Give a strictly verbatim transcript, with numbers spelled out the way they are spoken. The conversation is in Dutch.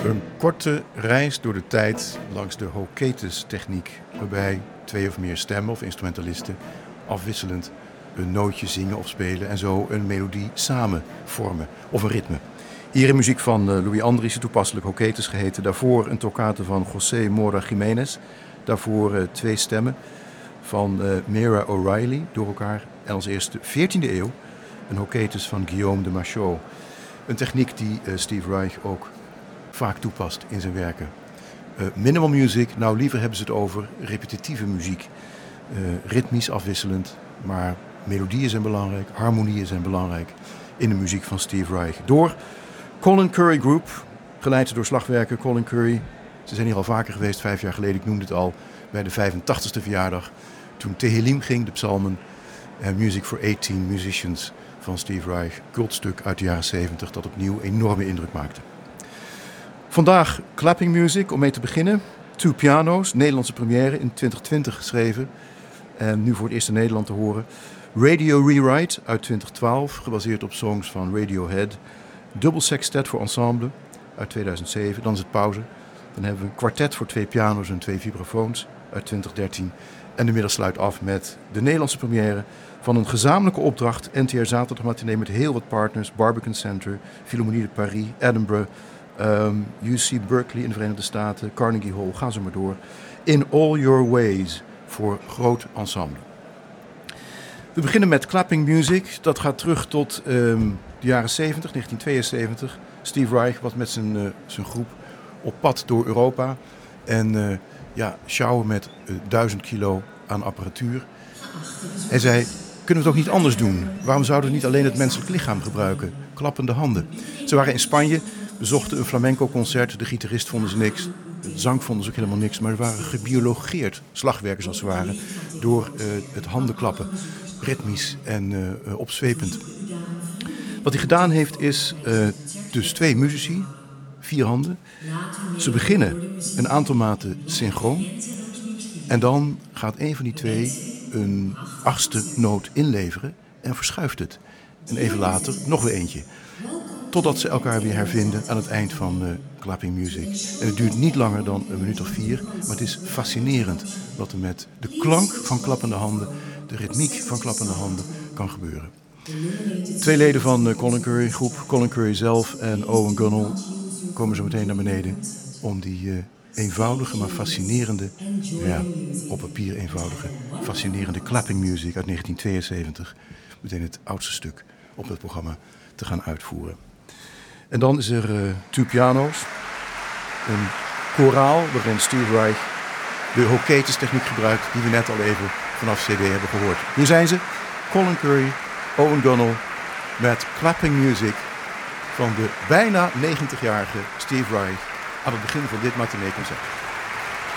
Een korte reis door de tijd langs de Hoketus-techniek, waarbij twee of meer stemmen of instrumentalisten afwisselend een nootje zingen of spelen en zo een melodie samen vormen, of een ritme. Hier in muziek van Louis Andriessen, toepasselijk Hoketus geheten. Daarvoor een toccate van José Mora Jiménez. Daarvoor uh, twee stemmen van uh, Mira O'Reilly door elkaar. En als eerste veertiende eeuw een Hoketus van Guillaume de Machaut. Een techniek die uh, Steve Reich ook vaak toepast in zijn werken. Uh, minimal music, nou liever hebben ze het over repetitieve muziek. Uh, ritmisch afwisselend, maar melodieën zijn belangrijk, harmonieën zijn belangrijk in de muziek van Steve Reich. Door Colin Currie Group, geleid door slagwerker Colin Currie. Ze zijn hier al vaker geweest, vijf jaar geleden, ik noemde het al, bij de vijfentachtigste verjaardag. Toen Tehillim ging, de psalmen, en Music for achttien Musicians van Steve Reich. Cultstuk uit de jaren zeventig dat opnieuw enorme indruk maakte. Vandaag clapping music, om mee te beginnen. Two Piano's, Nederlandse première in twintig twintig geschreven. En nu voor het eerst in Nederland te horen. Radio Rewrite uit twintig twaalf, gebaseerd op songs van Radiohead. Dubbel sextet voor ensemble uit tweeduizend zeven. Dan is het pauze. Dan hebben we een kwartet voor twee piano's en twee vibrafoons uit twintig dertien. En de middag sluit af met de Nederlandse première van een gezamenlijke opdracht. N T R Zaterdagmatinee met heel wat partners. Barbican Center, Philharmonie de Paris, Edinburgh, um, U C Berkeley in de Verenigde Staten, Carnegie Hall, ga zo maar door. In All Your Ways voor groot ensemble. We beginnen met clapping music. Dat gaat terug tot um, de jaren zeventig, negentien tweeënzeventig. Steve Reich was met zijn, uh, zijn groep op pad door Europa. En uh, ja, sjouwen met uh, duizend kilo aan apparatuur. Hij zei, kunnen we het ook niet anders doen? Waarom zouden we niet alleen het menselijk lichaam gebruiken? Klappende handen. Ze waren in Spanje, bezochten een flamenco concert. De gitarist vonden ze niks. De zang vonden ze ook helemaal niks. Maar ze waren gebiologeerd, slagwerkers als ze waren, door uh, het handenklappen. Ritmisch en uh, opzwepend. Wat hij gedaan heeft is uh, dus twee muzici, vier handen. Ze beginnen een aantal maten synchroon. En dan gaat een van die twee een achtste noot inleveren en verschuift het. En even later nog weer eentje. Totdat ze elkaar weer hervinden aan het eind van uh, clapping music. En het duurt niet langer dan een minuut of vier. Maar het is fascinerend wat er met de klank van klappende handen, de ritmiek van klappende handen kan gebeuren. Twee leden van de Colin Currie groep, Colin Currie zelf en Owen Gunnell, komen zo meteen naar beneden om die uh, eenvoudige, maar fascinerende, ja, op papier eenvoudige, fascinerende clapping music uit negentien tweeënzeventig, meteen het oudste stuk op het programma, te gaan uitvoeren. En dan is er uh, Two Piano's, een koraal waarin Steve Reich de Hoketus techniek gebruikt, die we net al even vanaf C D hebben gehoord. Hier zijn ze, Colin Currie, Owen Gunnell, met clapping music van de bijna negentigjarige Steve Reich aan het begin van dit matineeconcert.